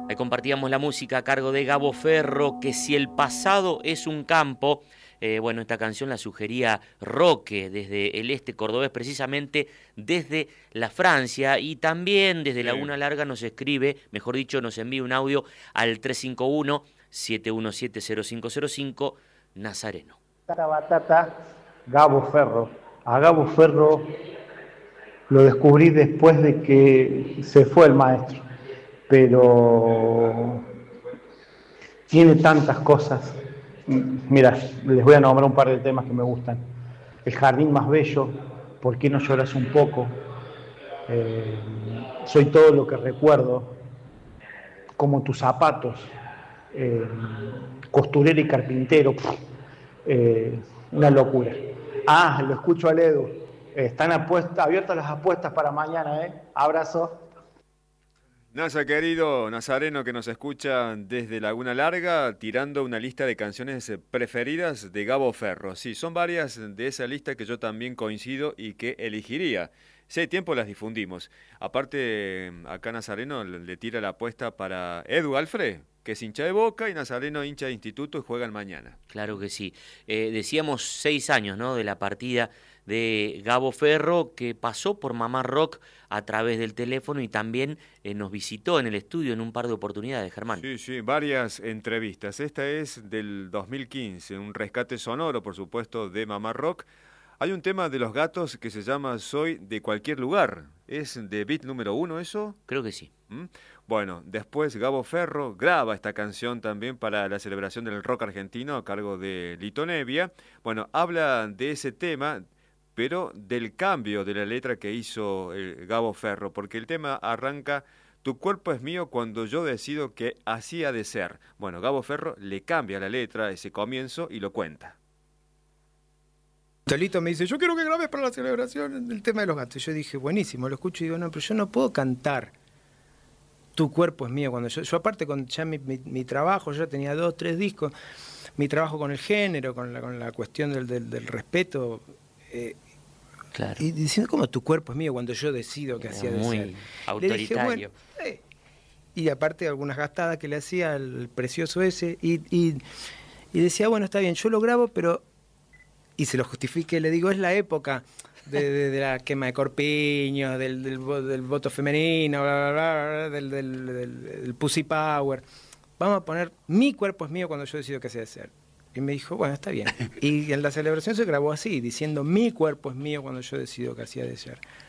Ahí compartíamos la música a cargo de Gabo Ferro, que si el pasado es un campo, bueno, esta canción la sugería Roque desde el este cordobés, precisamente desde la Francia, y también desde Sí. Laguna Larga nos escribe, mejor dicho, nos envía un audio al 351-717-0505, Nazareno. Batata, Gabo Ferro. A Gabo Ferro lo descubrí después de que se fue el maestro, pero tiene tantas cosas. Mira, les voy a nombrar un par de temas que me gustan. El jardín más bello, ¿por qué no lloras un poco? Eh, Soy todo lo que recuerdo, como tus zapatos, eh, costurero y carpintero, una locura. Ah, lo escucho al Edu. Están abiertas las apuestas para mañana, ¿eh? Abrazo. Nasa, querido Nazareno que nos escucha desde Laguna Larga, tirando una lista de canciones preferidas de Gabo Ferro. Sí, son varias de esa lista que yo también coincido y que elegiría. Si hay tiempo las difundimos. Aparte, acá Nazareno le tira la apuesta para Edu Alfred, que es hincha de Boca, y Nazareno hincha de Instituto y juegan mañana. Claro que sí. Decíamos 6 años, ¿no?, de la partida de Gabo Ferro, que pasó por Mamá Rock a través del teléfono y también nos visitó en el estudio en un par de oportunidades, Germán. Sí, sí, varias entrevistas. Esta es del 2015, un rescate sonoro, por supuesto, de Mamá Rock. Hay un tema de Los Gatos que se llama Soy de cualquier lugar. ¿Es de Beat número 1 eso? Creo que sí. ¿Mm? Bueno, después Gabo Ferro graba esta canción también para la celebración del rock argentino a cargo de Lito Nevia. Bueno, habla de ese tema, pero del cambio de la letra que hizo Gabo Ferro, porque el tema arranca: tu cuerpo es mío cuando yo decido que así ha de ser. Bueno, Gabo Ferro le cambia la letra a ese comienzo y lo cuenta. Tolito me dice, yo quiero que grabes para la celebración el tema de los gatos. Yo dije, buenísimo, lo escucho y digo, no, pero yo no puedo cantar Tu cuerpo es mío. Cuando yo aparte con ya mi trabajo, yo tenía 2, 3 discos, mi trabajo con el género, con la cuestión del respeto, Claro. y diciendo, ¿cómo tu cuerpo es mío cuando yo decido que Era así ha de muy ser? Le dije, autoritario. y aparte algunas gastadas que le hacía al precioso ese, y decía, bueno, está bien, yo lo grabo, pero... Y se lo justifique, le digo, es la época de la quema de corpiños, del voto femenino, bla, bla, bla, del Pussy Power. Vamos a poner mi cuerpo es mío cuando yo decido que sea de ser. Y me dijo, bueno, está bien. Y en la celebración se grabó así, diciendo mi cuerpo es mío cuando yo decido que hacía de ser.